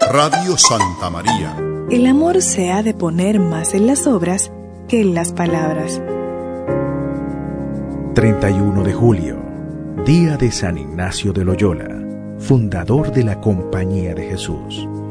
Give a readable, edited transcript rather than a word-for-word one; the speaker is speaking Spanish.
Radio Santa María. El amor se ha de poner más en las obras que en las palabras. 31 de julio, día de San Ignacio de Loyola, fundador de la Compañía de Jesús.